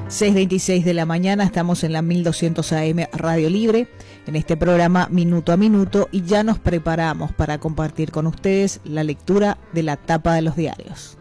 6:26 de la mañana, estamos en la 1200 AM Radio Libre, en este programa Minuto a Minuto, y ya nos preparamos para compartir con ustedes la lectura de la tapa de los diarios.